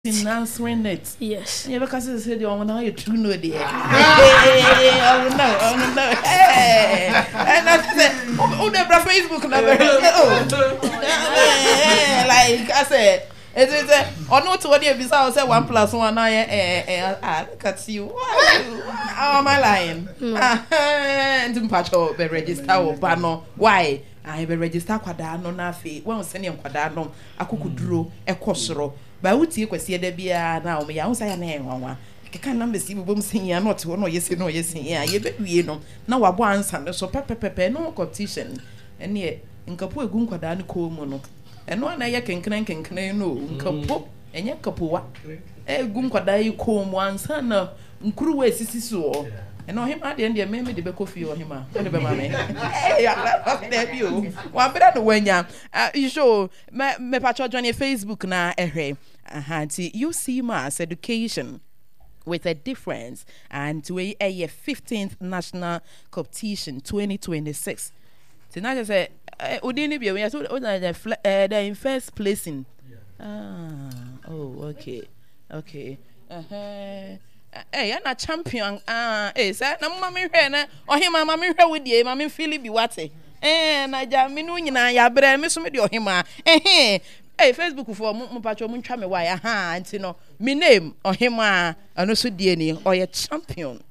in answering it. Yes. Yeah, because I said you want to true no there. Oh no. Hey. And I said, oh, never Facebook never. Like I said, it is or not what you beside say 1 + 1 I look at you. How am I lying? And patcho be register or bano. Why? I be register kwada no na fe. When send him kwada no akukuduro ekosoro. Ba wuti kwesi da bia na o me ya unsa ya na enwanwa keka na mbesi bobom sin ya not wo no yesi ya ye bewie no na wabo ansa no so pepepepe no competition ene nkapo egu nkwada ne ko mu no eno na ye kenkren no nkapo enye kapowa egu nkwada yi ko mu ansa na nkuru we sisi so eno hima de ende me de be kofi o hima de be ma me ya la de bi o wa bra no wanya you show me patcho join Facebook na ehwe you see mass education with a difference and to a 15th national competition 2026. Tonight say udini bi we so the in first placing. Okay. Hey, I'm a champion. Sir, na mama hwe na ohima mama hwe wodie mama feel bi wate. Na ja me no nyina ya bra me so me de ohima. Hey, Facebook for mo patcho mo ntwa me why anti no me name ohima ano so die ni oye champion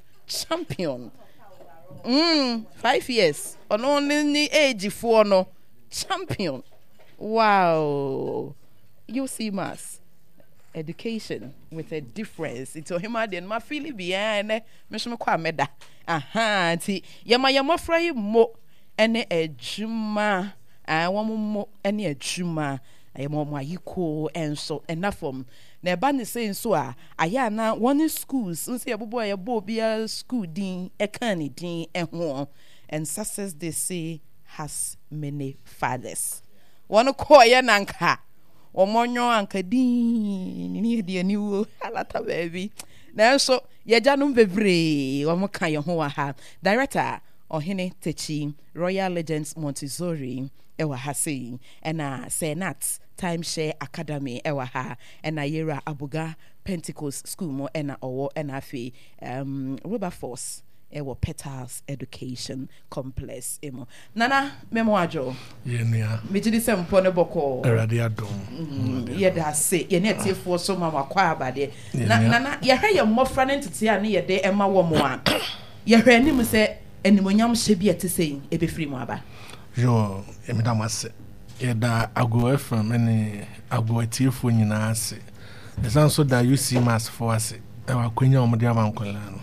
5 years ono ni age for no champion. Wow, you see mass education with a difference. It's ohima den ma feel bi me so me kwa meda anti yama fry mo ene ejuma mo ene ejuma ayemo ayiko enso enafom na eba ne say so aya na one schools nse ebobo ya bo bia school din ekan din eho and success they say has many fathers one call ya nanka omonyo anka din ni de aniwo alata baby na so ye janum bebre wo kan ye ho ha director Ohene Techi Royal Legends Montessori ewa ha sei ena Senat Timeshare Academy ewa ha ena Yera Abuga Pentecost School mo ena owo ena fe Wilberforce ewa Petals Education Complex emo nana memo ajo yenia mejidi sempo ne boko erade adom ye da se ye ne tiefo so mama kwa abade nana ye hwe ye mmofra ne ntete a ne ye de ema wo mo a ye hwe anim se enimonyam hye bi etesei ebefiri mu aba yo emidamase yeda agwo FM ne agwo tiefo nyina ase esan so da you see mass for ase e wa kwenya omde abankola no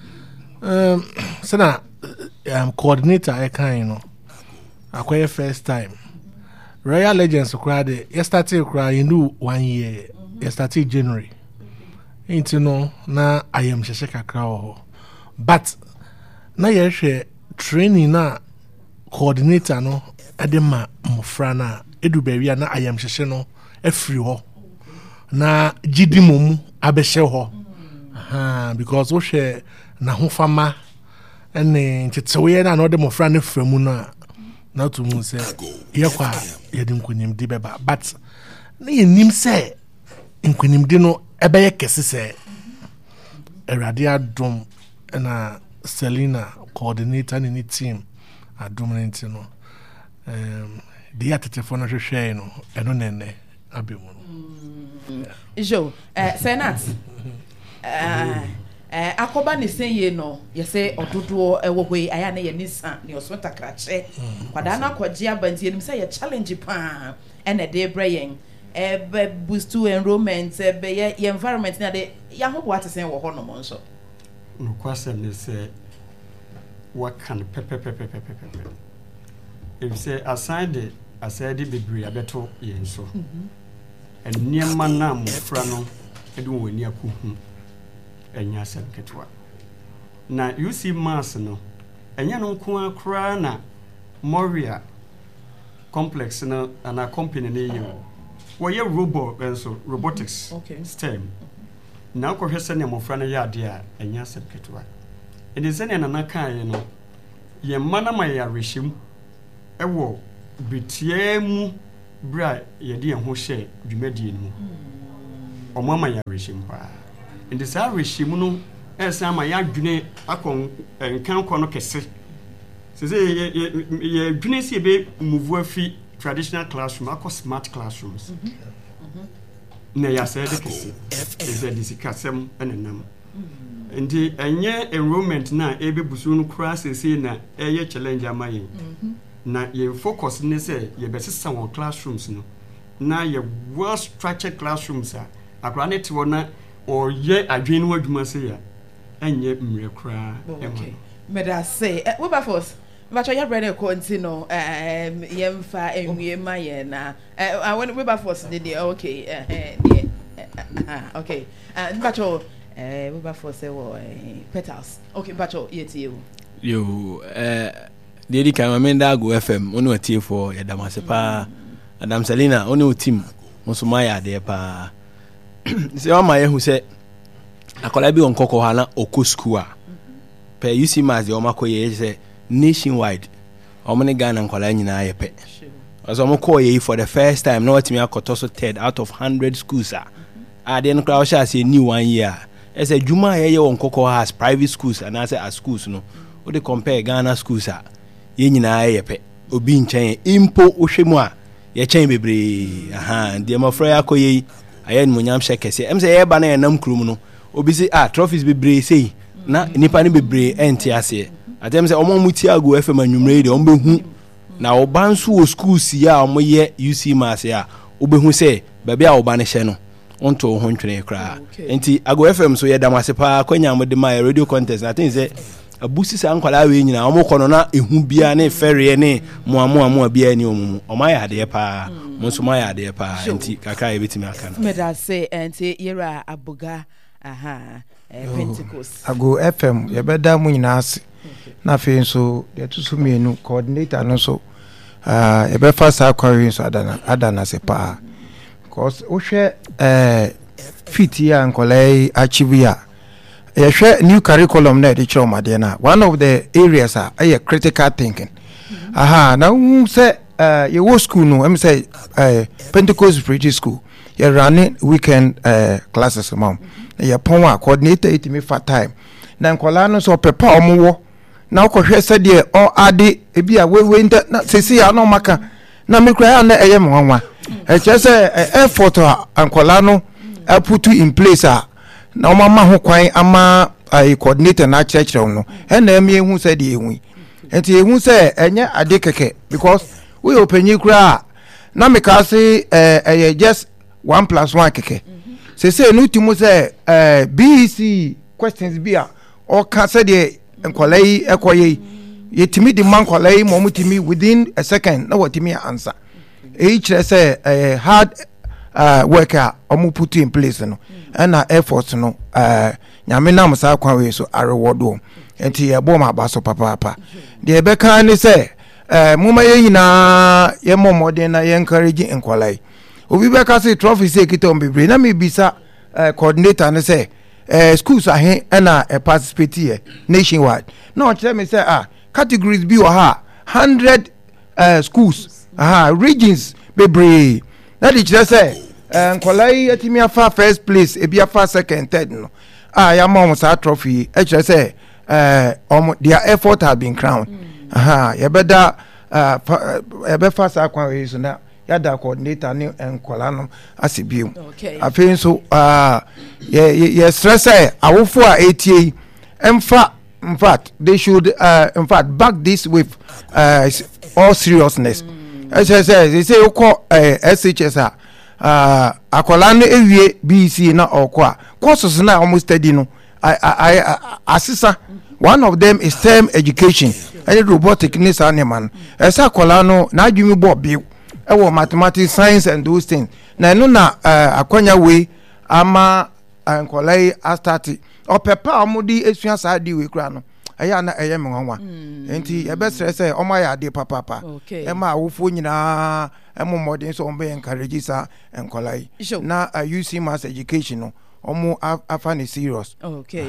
sana coordinator e kan no akoye first time Royal Legends crowd ye started cry you know 1 year ye started January into no na ayam hye kakra ho but na yehwe training na coordinator no edema mofra na edu bawia na ayam hye no afiri ho na gidi momu abehye ho because wo hwe na ho fama ene ntetewe na no de mofra na framu na to mu se yekwa yedi nkunim di beba but na yenim se nkunim di no ebeye kese se erade adom na Selena coordinator ni team adominant no the atete no hwehwe no eno nene abemu jo Senat akoba ne senye no yese ododo ewo hwe aya na ye nisa ne osota krache kwada na kwaje abanti enim say ye challenge pa ene de brayen boost to enrollment ye environment na de ya ho what sen wo ho no mo nso no kwasem ne say what can pepe if say aside bebre abeto yenso and niema na mofra no edu wani akuhu enya sem ketwa na you see mass no enya no nko akra na Moria complex na ana company na yewo wo ye robotics STEM na ko hwese ne mofra no yade a enya sem ketwa ene sene na kan ye no ye mana ma ya rehim ewo bitie mu bra ye de ho hye dwumadie no omama ya regime pa and this regime no esa ma ya dwene akon nkan kɔ no kɛse se ye dwene si be move afi traditional classroom akɔ smart classrooms na ya sɛ de kɛse eze disikasem enenam ndi enye enrollment na ebe busu no kura sese na eye challenge amaye na ye focus ne say ye besesa won classrooms no na ye well structured classrooms akra ne te wona or ye adwen no adwuma se ya enye mre kura okay meda say we ba force but you ready continue yemfa enwie ma ye na when we ba force dey okay okay but we ba force petals okay but you yo Dedi Kamamenda Go FM, onu atie for Yadamasepa, Adam Selina, onu team, Musumaya de pa. Se o ma ye hu se akola bi on koko hala oko school a. Pe you see mas de o makoye se nationwide. O mane Ghana nkola nyina ye pe. Ozo mo ko ye for the first time na watimi akoto so third out of 100 schools a. Ade no kra o sha se new 1 year. E se juma ye on koko has private schools and as schools no. O de compare Ghana schools a. Ye nyina ye pe obi nchen impo ohwemu a ye chen bebre de mafra yakoye aye nmunyam shekese em se ye ba na enam krum no obi si trophies bebre sei na nipa ne bebre enti ase atem se omo muti ago FM anwumre de ombe hu na oba nso wo school si a omo ye UC mass a obehu se baabi a oba ne hye no onto ho ntwene kra enti ago FM so ye damase pa kwanya mo de my radio contest na tin se abusi sa nkwala we nyina omo kono na ehu bia na ferre ne moamoa bia ni omumu omaya de pa monso maya de pa enti kaka e betimi aka no meda say enti yera abuga Pentecost ago FM ye beda mu nyina ase na fe nso de tusu mienu coordinator no so e be fa sa kwari nso adana se pa because wo hwe fit ya nkolai achievia new curriculum na de choma de na one of the areas are critical thinking now say you go school no em say Pentecost British School you running weekend classes mom you pon coordinator it me for time na nkola no so pepa omwo na ko hwe se de o ade e bia we na sesi ya no maka na me kra na eye mwanwa e che say effort nkola no put in place na o mama ho kwan ama coordinator na church no na emi ehu se de ehu enti ehu se enye ade keke because we openyi kura na me ka say just 1+1 keke se no timu se BEC questions bia o ka se de nkolai ekoye yetimi di man nkolai mo mutimi within a second na watimi answer each say hard worker omu put in place no na effort no nyame nam sa kwa we so reward o enti ye bom abaso papa de be kan ni say muma ye nyina ye momode na ye encourage nkwalai obi be ka say trophy say kitom bebre na me bisa coordinator ne say schools ahe na participate here nationwide no tell me say categories bi o 100 schools regions bebre na di kire say nkolai atimi afa first place e bi afa second third no ya mom sa trophy e kire say their effort have been crowned ya beda ebe fa sa kwa we so na ya da coordinator ni nkola no asibiu afin so ye stress awofo a etie in fact they should in fact back this with all seriousness as I say they say uko SHS akola no ewie BC na okwa courses na almost study no asisa one of them is STEM education and robotic ni sa neman esa akola no na adwumi bo bi ewo mathematics science and those things na no na akwanya we ama nkolai astati opepa amudi esua sa di we kra no aya na eye menwanwa enti ebe stress omo ya de papa e ma awofo nyina emo modern so ombe encourage sa nkolai na UC mass education no omo afane serious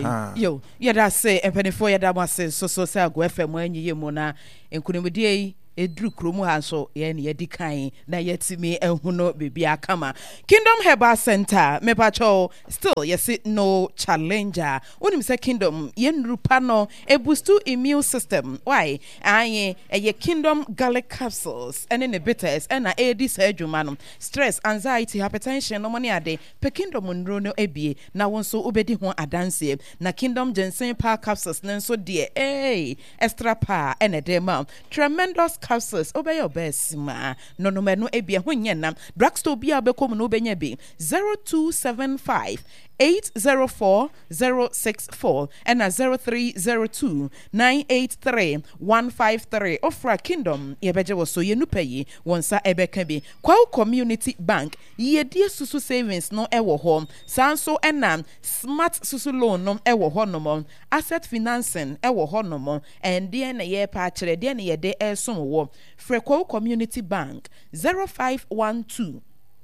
yo ya da say empenifo ya da mo say so say Ago FM anyiye mu na enkunimudie edru kromu ha so ye ne yedi kan na yetimi ehu no bebi akama. Kingdom Herbal Center me pacho still yes no challenger. Unim say Kingdom yen rupa no e boost immune system. Why? Aye ye Kingdom garlic capsules and in the bitters and a AD surgery stress, anxiety, hypertension no money ade pe Kingdom nro no ebie na wonso obedi ho adanse na Kingdom ginseng power capsules nenso de extra power and a dema tremendous capsules obey your best ma no me ebie ho nyena drugstore bia bekom no benya bi 0275 804-064 and a 0302-983-153 ofra Kingdom yebeje woso yenupeyi wonsa ebekabi kwa community bank yedie susu savings no ewo ho sanso enam smart susu loan no ewo ho no asset financing ewo ho no and de na ye pa kire de na ye de esom wo fra kwa community bank 0512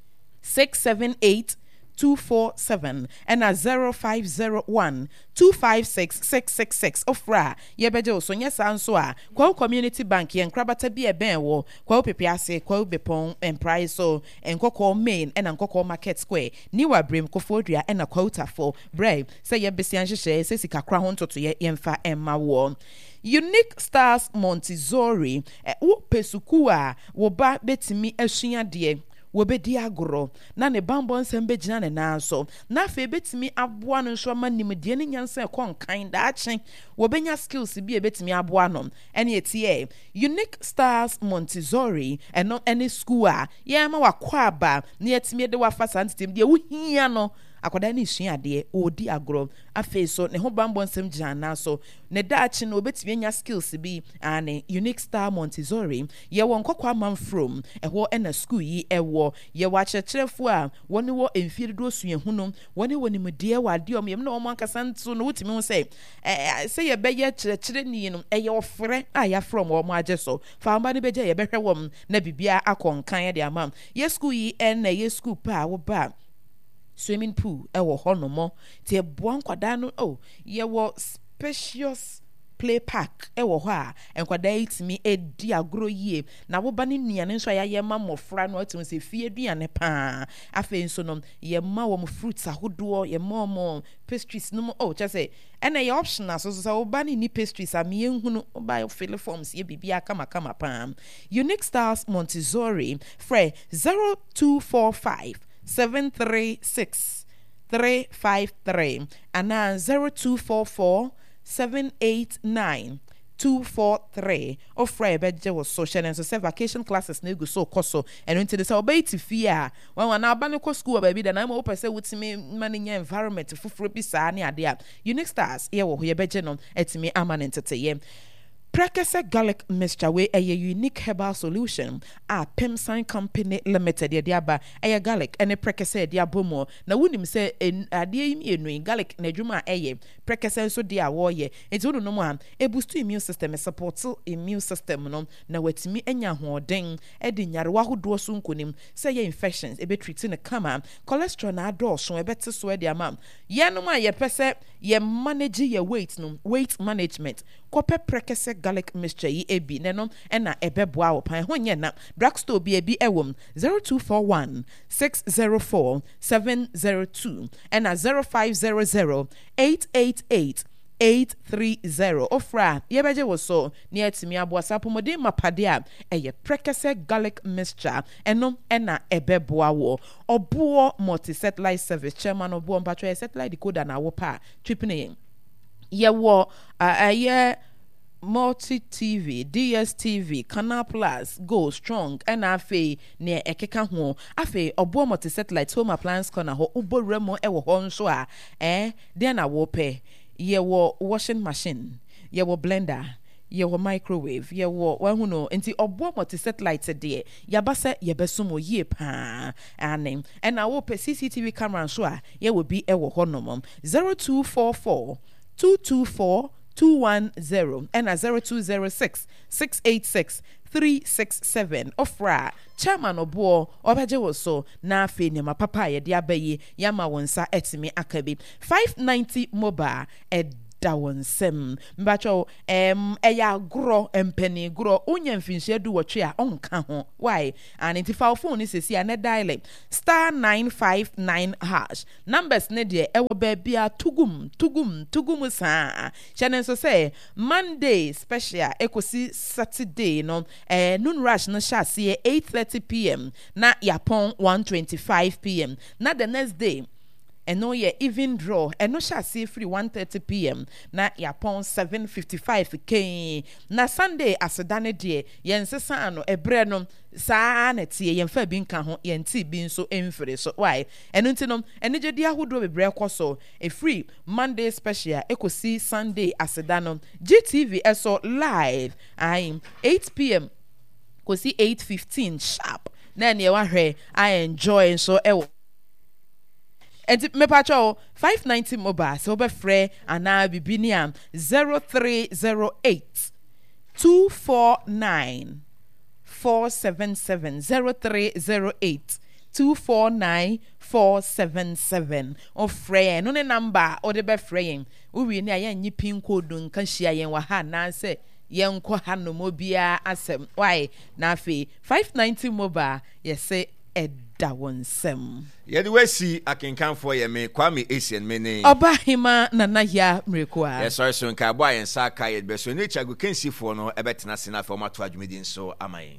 678 247 and a 0501 256 666 ofra yebeje so nyesa anso a kwa community bank yen krabata bi eben wo kwa pepiase kwa bepon price so enkoko main and enkoko market square niwa brem kofodua and a quota for brave say ye besian hye say sika kra ho ntoto ye yemfa emma wo Unique Stars Montessori wo pesuku a wo ba betimi asua de wobedi agoro na ne bambo nsem begina ne nanso na fe betimi aboa no nso ma nimdie ne nyansa kon kan da achen wobenya skills bi betimi aboa no ene etie Unique Stars Montessori eno ene school a ye ma wakwa aba na yetimi de wafa santetem de wo hia no akwada ni sua ade odi agoro afi so ne ho bambo nsem gina na so ne daachi no obetimi nya skills bi ane Unique Star Montessori ye won kokwa man from eho ena school yi ewo ye wa checherefo a woni wo emfirido sua hunu woni nimde wa ade om yem na omo ankasa nto no wutimi ho say ye be ye cherechere ni no eye ofre a ya from omo age so fa amba ne beje ye behwe wom na bibia akonkan ye de amam ye school yi en ye school pa wo ba swimming pool ewo honomo te boan kwada no ye wo spacious play park ewo ho a enkwada itimi edi agro yie na wo ba ne nuane nso ya ye ma mofra no atum se fie duane pa afi nso no ye ma wo fruits ahodo ye ma mo pastries no say ena ye optional so wo ba ne ni pastries am ye hunu ba fill forms ye bibia kama pa Unique Stars Montessori free 0245 736 353 and 0244 789 243 or Friday beje was social and so say vacation classes na go so koso and into the obey to fear when na ba ko school baby then I'm open say with me manage environment fufuro bi sa na ade Unique Stars ye wo ye beje no etimi amanentete ye Prekese garlic mixture we a unique herbal solution a Pemsan Company Limited ye diaba a garlic and a prekese diabomo na wunim say adie enu garlic na dwuma eye prekese so dia wo ye enti no mo e boost immune system support immune system no na watimi anya hoden e di nyarewa hodo so nkonim say ye infections e be treat na kama cholesterol na ado so e bete so e dia mam ye no ma ye pese ye manage your weight no weight management kope prekese garlic mixture yi ebi nenom ena ebeboa wo pan ho nye na drugstore bi ebi ewom 0241 604 702 ena 0500 888 830 ofra yebeje wo so ne atimi aboa sapomode mapade a eye prekese garlic mixture enom ena ebeboa wo obo multi satellite service chairman obo mpatwa satellite decoder na wo pa tripne ye wo aye Multi TV, DSTV, Canal Plus, Go Strong, and afe near ekeka ho. Afe obo multi satellite home appliance corner ho ubo remo ewo ho nso a then na wo pe ye wo washing machine, ye wo blender, ye wo microwave, ye wo hu no enti obo multi satellite de ya ba se ye besumo ye pa anem and na wo pe CCTV camera nso a ye wo bi ewo ho no mom 0244 224 210 and a 0206 686 367 ofra chairman obo obaje wo so na afi ne mapapa ye de abayi yama wonsa etimi akabi 590 mobile dawonsem mbacho eya gro empeni gro onye mfinhye du wotwe a onka ho why and intifa phone ni sesi a ne dial *959# numbers ne de ewo ba bia tugum saa chane so say Monday special ekosi Saturday no noon rush no sha see 8:30 p.m. na yapon 1:25 p.m. na the next day no ye even draw no shall see free 1:30 p.m. na yapon 7:55 k na Sunday asedane de yen sesa no ebre no saa na tie yen fa bi nka ho yen ti bi nso emfere so why eno nti no ene gedi ahodo bebre koso e free Monday special ekosi Sunday asedano GTV eso live 8 p.m. kosi 8:15 sharp na ne wa hwe I enjoy so ewo and me pacho 590 mobile so be free ana bibiniam 0308 249 477 0308 249 477 o free no ne number o de be free we ni ayan yi pin code nka hia yen wa ha na se yen ko ha no mobia asem why na fe 590 mobile yes dawonsem yedi wesi akenkanfo ye me Kwame Asian me ne Obahima nana ya mrekwa sorry so nka abo ayen sa ka ye be so ne chagu kensifo no ebetena sena fa mato adwumedi nso amayen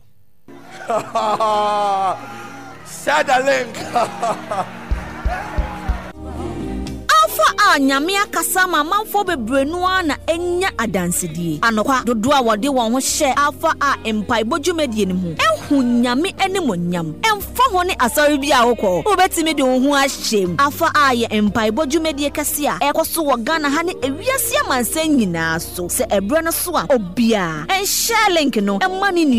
Sadalink Alpha nyame akasa ma manfo bebrenu na enya adansedie anokwa dodo a wode won ho hye Alpha empire bojumedie ne mu ehu nyame animonyam emfa ho ne asori bia hokọ obetimi de ho ahyem Alpha ye empire bojumedie kase a ekoso wo Ghana ha ne ewiase amansan nyina so se ebre no so a obia en share link no emma ni